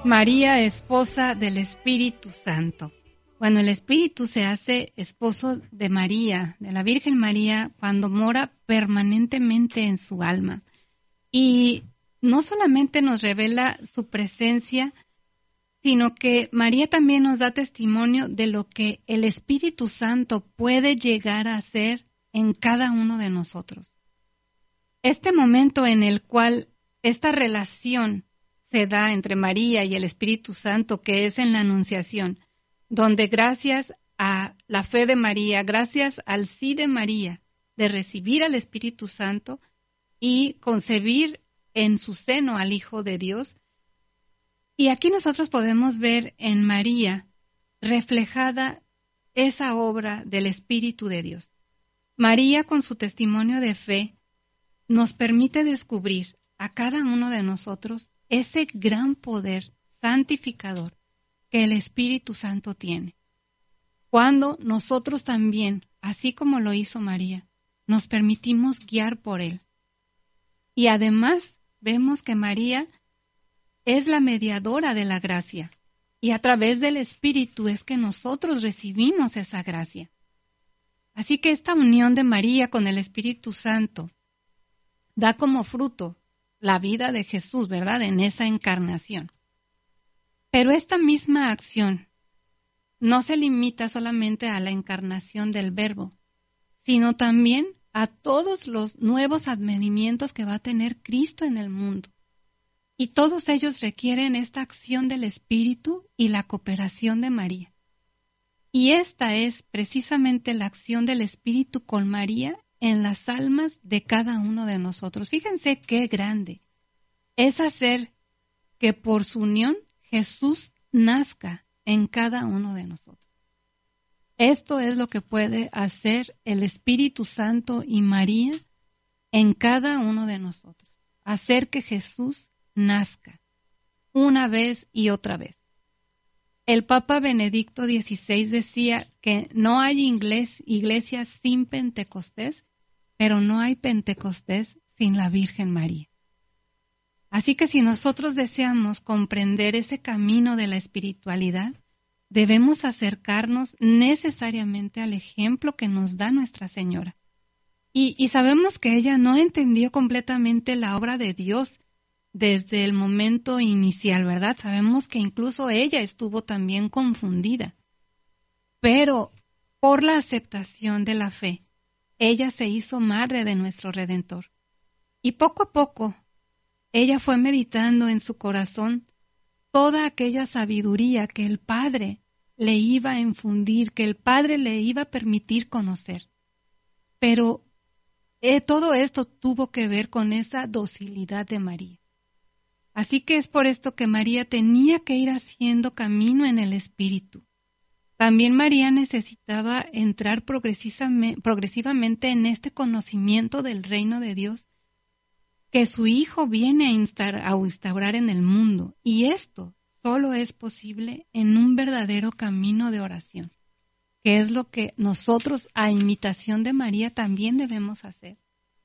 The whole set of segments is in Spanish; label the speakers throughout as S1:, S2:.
S1: María, esposa del Espíritu Santo. Bueno, el Espíritu se hace esposo de María, de la Virgen María, cuando mora permanentemente en su alma. Y no solamente nos revela su presencia, sino que María también nos da testimonio de lo que el Espíritu Santo puede llegar a hacer en cada uno de nosotros. Este momento en el cual esta relación se da entre María y el Espíritu Santo, que es en la Anunciación, donde gracias a la fe de María, gracias al sí de María, de recibir al Espíritu Santo y concebir en su seno al Hijo de Dios, y aquí nosotros podemos ver en María reflejada esa obra del Espíritu de Dios. María, con su testimonio de fe, nos permite descubrir a cada uno de nosotros ese gran poder santificador que el Espíritu Santo tiene. Cuando nosotros también, así como lo hizo María, nos permitimos guiar por Él. Y además vemos que María es la mediadora de la gracia, y a través del Espíritu es que nosotros recibimos esa gracia. Así que esta unión de María con el Espíritu Santo da como fruto la vida de Jesús, ¿verdad?, en esa encarnación. Pero esta misma acción no se limita solamente a la encarnación del Verbo, sino también a todos los nuevos advenimientos que va a tener Cristo en el mundo. Y todos ellos requieren esta acción del Espíritu y la cooperación de María. Y esta es precisamente la acción del Espíritu con María en las almas de cada uno de nosotros. Fíjense qué grande es hacer que por su unión Jesús nazca en cada uno de nosotros. Esto es lo que puede hacer el Espíritu Santo y María en cada uno de nosotros. Hacer que Jesús nazca una vez y otra vez. El Papa Benedicto XVI decía que no hay iglesia sin Pentecostés, pero no hay Pentecostés sin la Virgen María. Así que si nosotros deseamos comprender ese camino de la espiritualidad, debemos acercarnos necesariamente al ejemplo que nos da Nuestra Señora. Y sabemos que ella no entendió completamente la obra de Dios desde el momento inicial, ¿verdad? Sabemos que incluso ella estuvo también confundida. Pero por la aceptación de la fe, ella se hizo madre de nuestro Redentor. Y poco a poco, ella fue meditando en su corazón toda aquella sabiduría que el Padre le iba a infundir, que el Padre le iba a permitir conocer. Pero todo esto tuvo que ver con esa docilidad de María. Así que es por esto que María tenía que ir haciendo camino en el Espíritu. También María necesitaba entrar progresivamente en este conocimiento del reino de Dios que su Hijo viene a instaurar en el mundo. Y esto solo es posible en un verdadero camino de oración, que es lo que nosotros, a imitación de María, también debemos hacer.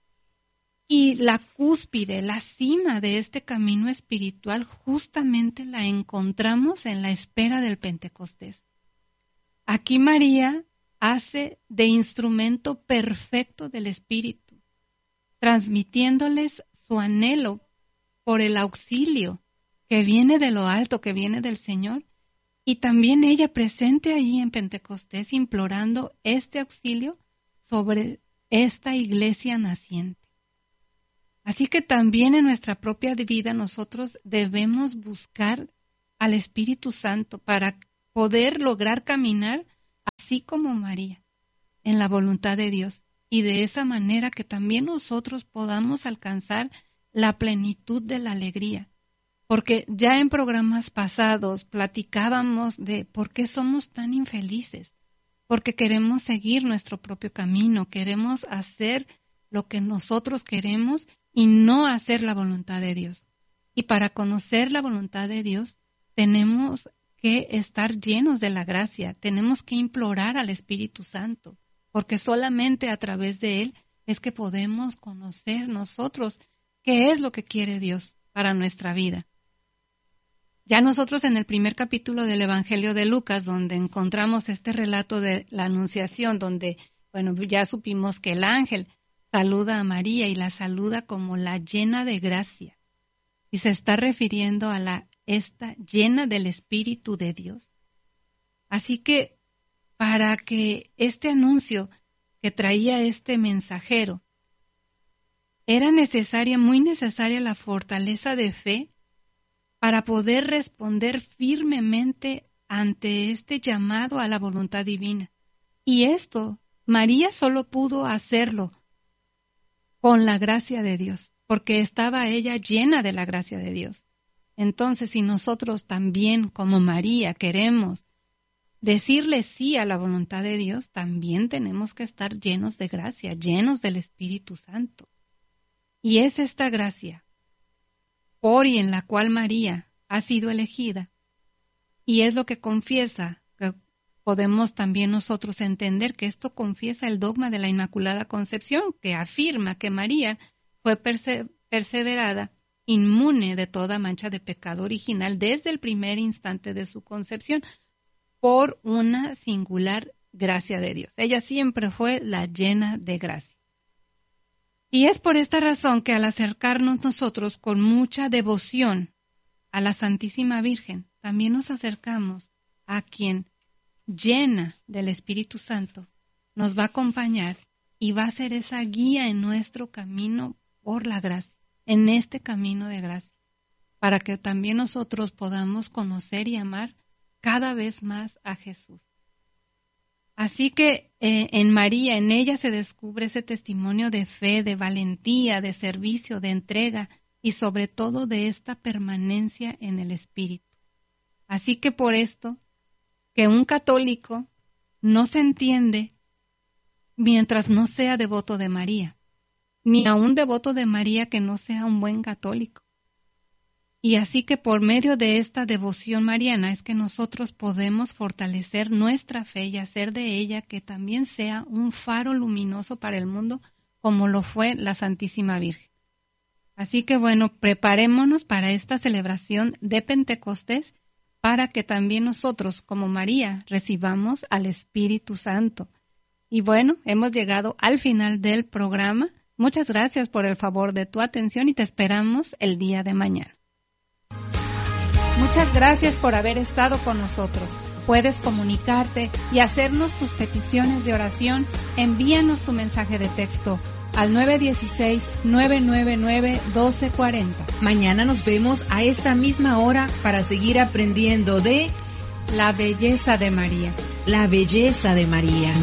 S1: Y la cúspide, la cima de este camino espiritual, justamente la encontramos en la espera del Pentecostés. Aquí María hace de instrumento perfecto del Espíritu, transmitiéndoles su anhelo por el auxilio que viene de lo alto, que viene del Señor, y también ella presente allí en Pentecostés implorando este auxilio sobre esta iglesia naciente. Así que también en nuestra propia vida nosotros debemos buscar al Espíritu Santo para poder lograr caminar así como María, en la voluntad de Dios, y de esa manera que también nosotros podamos alcanzar la plenitud de la alegría. Porque ya en programas pasados platicábamos de por qué somos tan infelices, porque queremos seguir nuestro propio camino, queremos hacer lo que nosotros queremos y no hacer la voluntad de Dios. Y para conocer la voluntad de Dios tenemos que estar llenos de la gracia, tenemos que implorar al Espíritu Santo, porque solamente a través de Él es que podemos conocer nosotros qué es lo que quiere Dios para nuestra vida. Ya nosotros en el primer capítulo del Evangelio de Lucas, donde encontramos este relato de la Anunciación, donde, bueno, ya supimos que el ángel saluda a María y la saluda como la llena de gracia. Y se está refiriendo a esta llena del Espíritu de Dios. Así que para que este anuncio que traía este mensajero, era muy necesaria la fortaleza de fe para poder responder firmemente ante este llamado a la voluntad divina. Y esto, María solo pudo hacerlo con la gracia de Dios, porque estaba ella llena de la gracia de Dios. Entonces, si nosotros también, como María, queremos decirle sí a la voluntad de Dios, también tenemos que estar llenos de gracia, llenos del Espíritu Santo. Y es esta gracia por y en la cual María ha sido elegida, y es lo que confiesa, que podemos también nosotros entender que esto confiesa el dogma de la Inmaculada Concepción, que afirma que María fue perseverada, inmune de toda mancha de pecado original desde el primer instante de su concepción, por una singular gracia de Dios. Ella siempre fue la llena de gracia. Y es por esta razón que al acercarnos nosotros con mucha devoción a la Santísima Virgen, también nos acercamos a quien, llena del Espíritu Santo, nos va a acompañar y va a ser esa guía en nuestro camino por la gracia, en este camino de gracia, para que también nosotros podamos conocer y amar cada vez más a Jesús. Así que en María, en ella se descubre ese testimonio de fe, de valentía, de servicio, de entrega y sobre todo de esta permanencia en el Espíritu. Así que por esto, que un católico no se entiende mientras no sea devoto de María, ni a un devoto de María que no sea un buen católico. Y así que por medio de esta devoción mariana es que nosotros podemos fortalecer nuestra fe y hacer de ella que también sea un faro luminoso para el mundo, como lo fue la Santísima Virgen. Así que bueno, preparémonos para esta celebración de Pentecostés, para que también nosotros, como María, recibamos al Espíritu Santo. Y bueno, hemos llegado al final del programa. Muchas gracias por el favor de tu atención y te esperamos el día de mañana. Muchas gracias por haber estado con nosotros. Puedes comunicarte y hacernos tus peticiones de oración. Envíanos tu mensaje de texto al 916-999-1240.
S2: Mañana nos vemos a esta misma hora para seguir aprendiendo de
S1: la belleza de María.
S2: La belleza de María.